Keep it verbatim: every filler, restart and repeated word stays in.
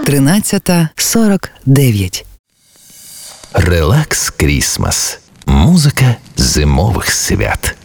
тринадцята сорок дев'ять. Релакс Крісмас. Музика зимових свят.